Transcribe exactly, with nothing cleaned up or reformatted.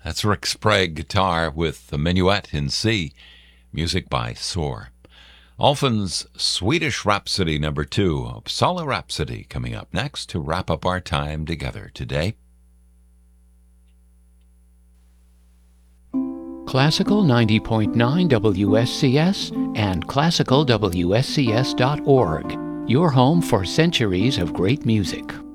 That's Rick Sprague guitar with the Minuet in C, music by Soar. Alfon's Swedish Rhapsody number two, Uppsala Rhapsody, coming up next to wrap up our time together today. Classical ninety point nine W S C S and classical W S C S dot org, your home for centuries of great music.